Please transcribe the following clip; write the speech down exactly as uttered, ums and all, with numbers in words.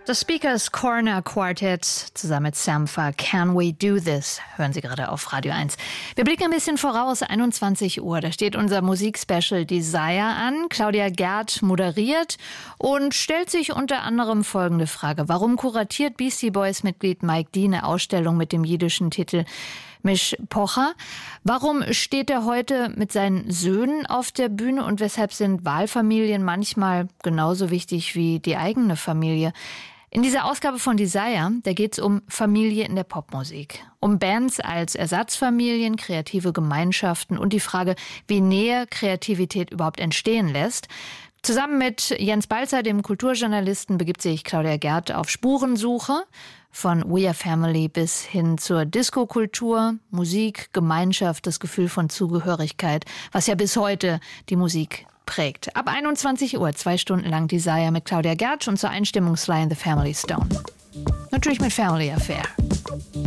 Das Speakers Corner Quartet zusammen mit Sampha, Can We Do This? Hören Sie gerade auf Radio eins. Wir blicken ein bisschen voraus, einundzwanzig Uhr. Da steht unser Musikspecial Desire an. Claudia Gerd moderiert und stellt sich unter anderem folgende Frage. Warum kuratiert Beastie Boys-Mitglied Mike D. eine Ausstellung mit dem jiddischen Titel Mish Pocha? Warum steht er heute mit seinen Söhnen auf der Bühne und weshalb sind Wahlfamilien manchmal genauso wichtig wie die eigene Familie? In dieser Ausgabe von Desire, da geht es um Familie in der Popmusik. Um Bands als Ersatzfamilien, kreative Gemeinschaften und die Frage, wie Nähe Kreativität überhaupt entstehen lässt. Zusammen mit Jens Balzer, dem Kulturjournalisten, begibt sich Claudia Gerd auf Spurensuche. Von We Are Family bis hin zur Disco-Kultur, Musik, Gemeinschaft, das Gefühl von Zugehörigkeit, was ja bis heute die Musik prägt. Ab einundzwanzig Uhr, zwei Stunden lang Desire mit Claudia Gerd und zur Einstimmung Sly and the Family Stone. Natürlich mit Family Affair.